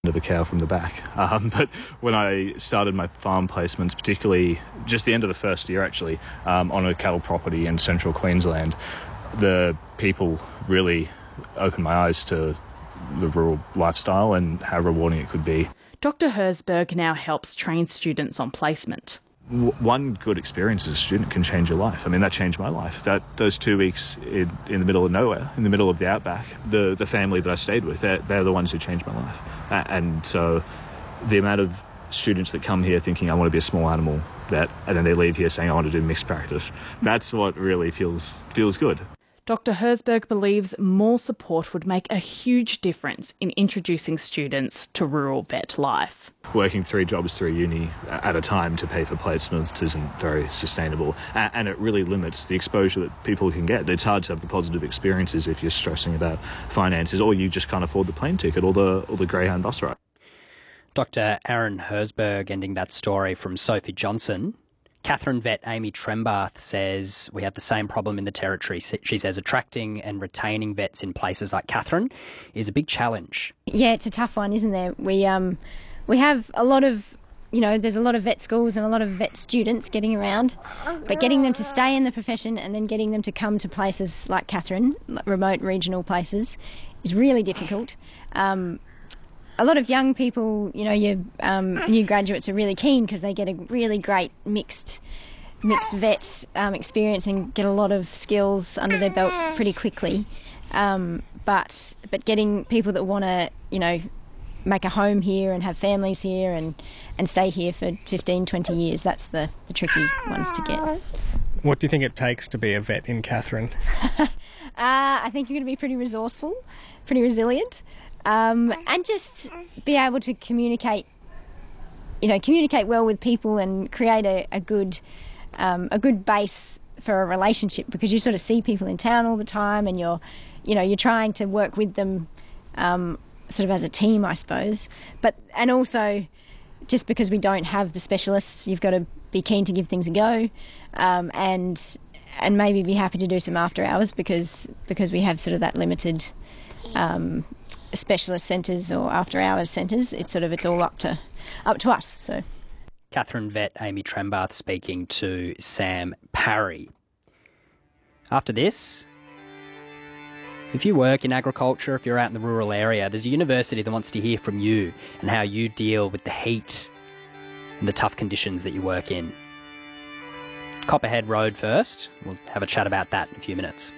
the cow from the back. But when I started my farm placements, particularly just the end of the first year actually, on a cattle property in central Queensland, the people really opened my eyes to the rural lifestyle and how rewarding it could be. Dr Herzberg now helps train students on placement. One good experience as a student can change your life. I mean, that changed my life. Those 2 weeks in the middle of nowhere, in the middle of the outback, the family that I stayed with, they're the ones who changed my life. And so the amount of students that come here thinking, I want to be a small animal vet, and then they leave here saying, I want to do mixed practice, that's what really feels good. Dr Herzberg believes more support would make a huge difference in introducing students to rural vet life. Working 3 jobs through uni at a time to pay for placements isn't very sustainable, and it really limits the exposure that people can get. It's hard to have the positive experiences if you're stressing about finances, or you just can't afford the plane ticket or the Greyhound bus ride. Dr Aaron Herzberg ending that story from Sophie Johnson. Catherine vet Amy Trembath says we have the same problem in the Territory. She says attracting and retaining vets in places like Katherine is a big challenge. Yeah, it's a tough one, isn't there? We have a lot of, there's a lot of vet schools and a lot of vet students getting around, but getting them to stay in the profession and then getting them to come to places like Katherine, remote regional places, is really difficult. A lot of young people, your new graduates are really keen because they get a really great mixed vet experience and get a lot of skills under their belt pretty quickly. But getting people that want to, make a home here and have families here and stay here for 15, 20 years, that's the tricky ones to get. What do you think it takes to be a vet in Katherine? I think you're going to be pretty resourceful, pretty resilient. And just be able to communicate well with people and create a good base for a relationship, because you sort of see people in town all the time and you're trying to work with them sort of as a team, I suppose. And also, just because we don't have the specialists, you've got to be keen to give things a go, and maybe be happy to do some after hours because we have sort of that limited specialist centres or after hours centres. It's all up to us. So, Catherine vet Amy Trembath speaking to Sam Parry. After this, if you work in agriculture, if you're out in the rural area, there's a university that wants to hear from you and how you deal with the heat and the tough conditions that you work in. Copperhead Road first. We'll have a chat about that in a few minutes.